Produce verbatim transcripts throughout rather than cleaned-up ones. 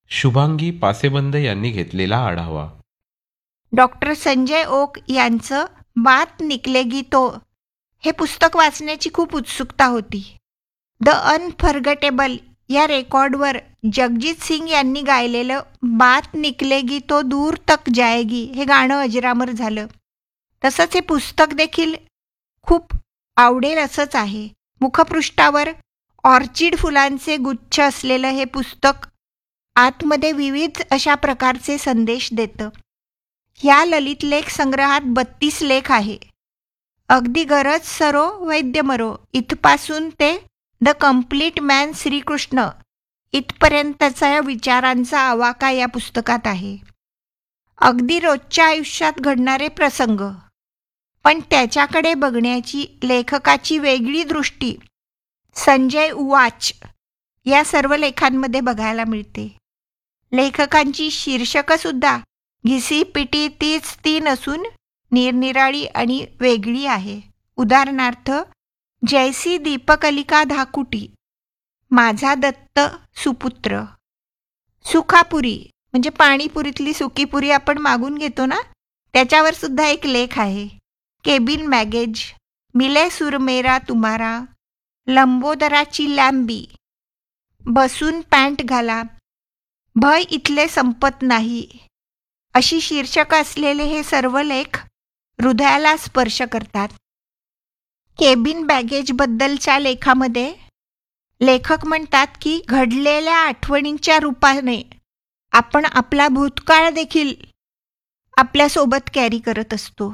शुभांगी पासेबंद यांनी घेतलेला आढावा. डॉक्टर संजय ओक यांचं बात निकलेगी तो हे पुस्तक वाचण्याची खूप उत्सुकता होती. द अनफर्गटेबल या रेकॉर्डवर जगजीत सिंग यांनी गायलेलं बात निकलेगी तो दूर तक जाएगी हे गाणं अजरामर झालं. तसंच हे पुस्तक देखील खूप आवडेल असंच आहे. मुखपृष्ठावर ऑर्चिड फुलांचे गुच्छ असलेलं हे पुस्तक आतमध्ये विविध अशा प्रकारचे संदेश देतं. ह्या ललित लेख संग्रहात बत्तीस लेख आहे. अगदी गरज सरो वैद्य मरो इथपासून ते द कम्प्लीट मॅन श्रीकृष्ण इथपर्यंतचा विचारांचा आवाका या पुस्तकात आहे. अगदी रोजच्या आयुष्यात घडणारे प्रसंग, पण त्याच्याकडे बघण्याची लेखकाची वेगळी दृष्टी संजय उवाच या सर्व लेखांमध्ये बघायला मिळते. लेखकांची शीर्षकंसुद्धा घिसी पिटी तीच ती नसून निरनिराळी आणि वेगळी आहे. उदाहरणार्थ जैसी दीपकलिका धाकुटी, माझा दत्त सुपुत्र, सुखापुरी म्हणजे पाणीपुरीतली सुकीपुरी आपण मागून घेतो ना, त्याच्यावर सुद्धा एक लेख आहे. केबिन मॅगेज, मिले सुर मेरा तुम्हारा, लंबोदराची लॅम्बी, बसून पॅन्ट घाला, भय इथले संपत नाही, अशी शीर्षक असलेले हे सर्व लेख हृदयाला स्पर्श करतात. केबिन बॅगेजबद्दलच्या लेखामध्ये लेखक म्हणतात की घडलेल्या आठवणींच्या रूपाने आपण आपला भूतकाळ देखील आपल्यासोबत कॅरी करत असतो.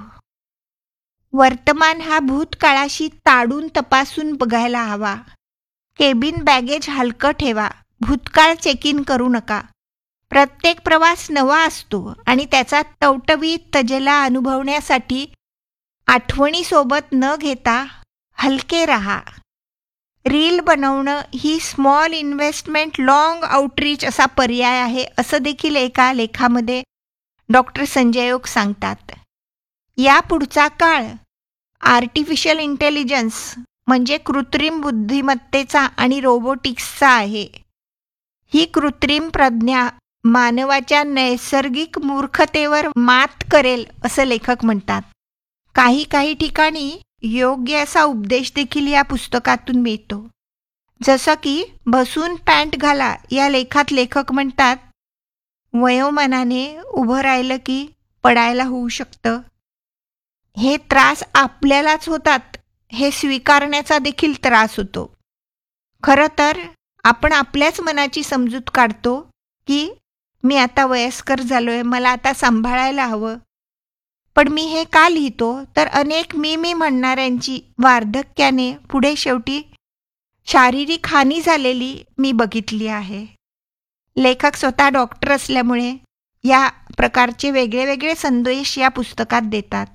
वर्तमान हा भूतकाळाशी ताडून तपासून बघायला हवा. केबिन बॅगेज हलकं ठेवा, भूतकाळ चेक इन करू नका. प्रत्येक प्रवास नवा असतो आणि त्याचा टवटवीत तजेला अनुभवण्यासाठी आठवणीसोबत न घेता हलके रहा. रील बनवणं ही स्मॉल इन्व्हेस्टमेंट लॉंग आउटरीच असा पर्याय आहे असं देखील एका लेखामध्ये डॉक्टर संजय ओक सांगतात. या पुढचा काळ आर्टिफिशियल इंटेलिजन्स म्हणजे कृत्रिम बुद्धिमत्तेचा आणि रोबोटिक्सचा आहे. ही कृत्रिम प्रज्ञा मानवाच्या नैसर्गिक मूर्खतेवर मात करेल असं लेखक म्हणतात. काही काही ठिकाणी योग्य असा उपदेश देखील या पुस्तकातून मिळतो. जसं की बसून पॅन्ट घाला या लेखात लेखक म्हणतात, वयोमानाने उभं राहिलं की पडायला होऊ शकतं. हे त्रास आपल्यालाच होतात हे स्वीकारण्याचा देखील त्रास होतो. खरं तर आपण आपल्याच मनाची समजूत काढतो की मी आता वयस्कर झालोय, मला आता सांभाळायला हवं. पण मी हे का लिहितो तर अनेक मी मी म्हणणाऱ्यांची वार्धक्याने पुढे शेवटी शारीरिक हानी झालेली मी बघितली आहे. लेखक स्वतः डॉक्टर असल्यामुळे या प्रकारचे वेगळे वेगळे संदेश या पुस्तकात देतात.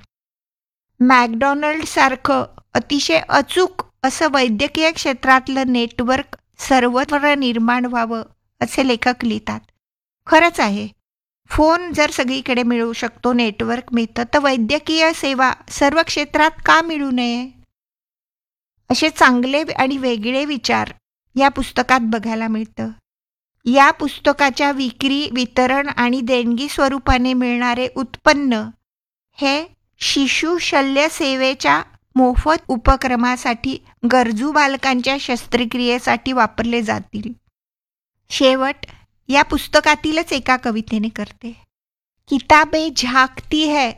मॅकडॉनल्डसारखं अतिशय अचूक असं वैद्यकीय क्षेत्रातलं नेटवर्क सर्वत्र निर्माण व्हावं असे लेखक लिहितात. खरंच आहे, फोन जर सगळीकडे मिळू शकतो, नेटवर्क मिळतं, तर वैद्यकीय सेवा सर्व क्षेत्रात का मिळू नये? असे चांगले आणि वेगळे विचार या पुस्तकात बघायला मिळतं. या पुस्तकाच्या विक्री, वितरण आणि देणगी स्वरूपाने मिळणारे उत्पन्न हे शिशु शल्य सेवेच्या मोफत उपक्रमासाठी गरजू बालकांच्या शस्त्रक्रियेसाठी वापरले जातील. शेवट या पुस्तकातीलच एका कवितेने करते. किताबें झांकती है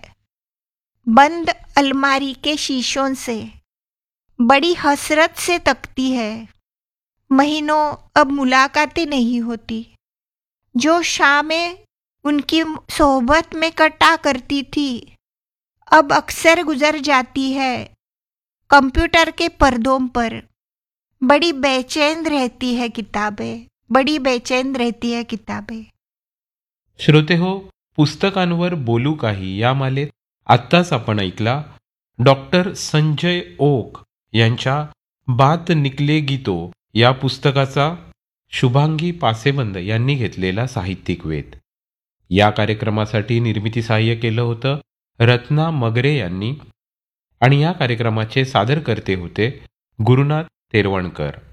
बंद अलमारी के शीशों से, बड़ी हसरत से तकती है, महीनों अब मुलाकातें नहीं होती, जो शामें उनकी सोहबत में कटा करती थी अब अक्सर गुजर जाती है कंप्यूटर के पर्दों पर, बड़ी बेचैन रहती है किताबें, बड़ी बेचैन रहती है किताबें. श्रोते हो, पुस्तकांवर बोलू काही या मालेत आत्ताच आपण ऐकला डॉक्टर संजय ओक यांच्या बात निकलेगी तो या पुस्तकाचा शुभांगी पासेबंद यांनी घेतलेला साहित्यिक वेध. या कार्यक्रमासाठी निर्मिती सहाय्य केलं होतं रत्ना मगरे यांनी आणि या कार्यक्रमाचे सादरकर्ते होते गुरुनाथ तेरवणकर.